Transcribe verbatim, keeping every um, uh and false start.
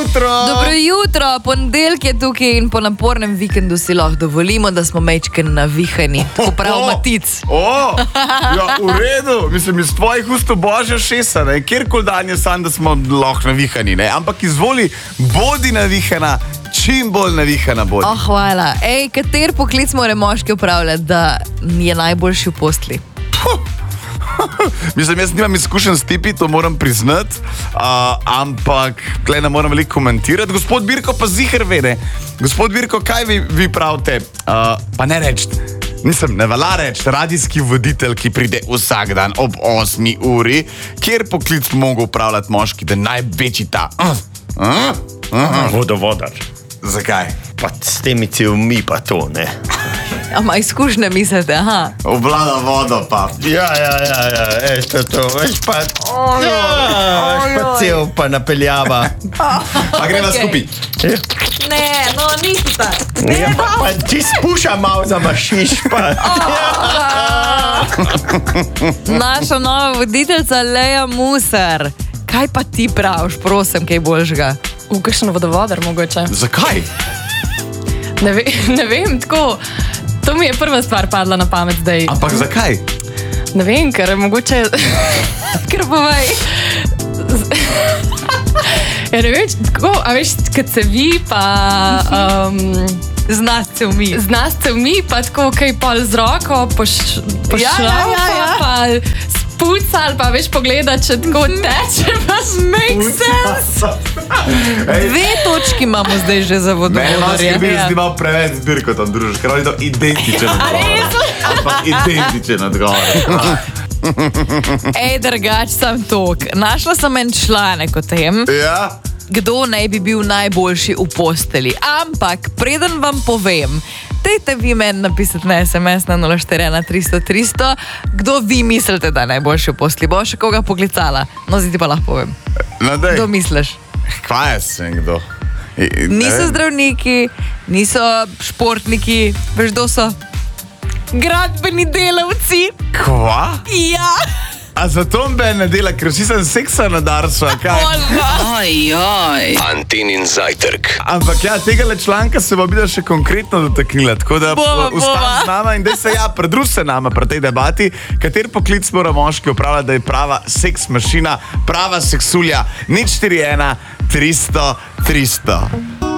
jutro! Dobro jutro, ponedeljek je tukaj in po napornem vikendu si lahko dovolimo, da smo mečken navihani, tako prav Matic. O, ja, v redu, mislim, iz tvojih ust božja šesa, ne, kjerkoli dan je sam, da smo lahko navihani, ne, ampak izvoli, bodi navihana, čim bolj navihana bodi. Oh, hvala. Ej, kater poklic mora moški upravljati, da je najboljši v postli? Puh. Mislim, jaz nimam izkušen s tipi, to moram priznati, uh, ampak tle ne moram veliko komentirati. Gospod Birko pa ziher vede. Gospod Birko, kaj vi, vi pravite? Uh, pa ne reči, nisem, ne vala reči, radijski voditelj, ki pride vsak dan ob osmi uri, kjer poklic mogo upravljati moški, da največji ta... Uh, uh, uh, Vodovodar. Zakaj? Pa s temi cevmi pa to, ne. Ama izkušnje mislite, aha. Oblada vodo pa. Ja, ja, ja, ja, ej, to, to, veš pa... Ojoj, Ja, veš pa ojoj. cev pa napeljava. Pa greva skupaj. Ne, no, nisi ta. Ja, pa, pa ti spuša malo za mašiš, pa... Naša nova voditeljica Leja Musar. Kaj pa ti praviš, prosim, kaj boljšega? V kakšen vodovodar mogoče. Zakaj? Ne, ve, ne vem, tako. To mi je prva stvar padla na pamet zdaj. Ampak zakaj? Ne vem, ker mogoče... ker povej... Ja, ne vem, tako, a veš, kad se vi pa... Um, Z nas cevmi. z nas cevmi, pa tako kaj pol z roko poš, pošlapa, Ja, ja, ja, ja. pa spuca, ali pa veš pogleda, če tako teče, pa make sense. Dve točki imamo zdaj že za Mene malo vodovodarje. skrbi, da si imel preveč zbirko tam družiš, ker oni to identičen odgovor. Ampak identičen odgovor. Ej, drugač sem tok. Našla sem en članek o tem, Ja? kdo naj bi bil najboljši v posteli. Ampak, preden vam povem, dajte vi meni napisati na es em es na nula štiri ena tristo tristo, kdo vi mislite, da je najboljši v posteli. Bo še koga poklicala? No, zdaj ti pa lahko povem. No, dej. Kdo misliš? Kva je se kdo? I- i- ne Niso vem. zdravniki, niso športniki, veš, kdo so? Gradbeni delavci. Kva? Ja, A zato me ne dela, ker vsi sem seksa na Darsu, a kaj? možno. Antenin zajtrk. Ampak ja, tega članka se bo bila še konkretno dotaknila, tako da Bova, ustavi bova. z nama in da se ja, pridruž se nama pri tej debati, kater poklic mora moški upravljati, da je prava seks mašina, prava seksulja, nič štiri ena tristo tristo.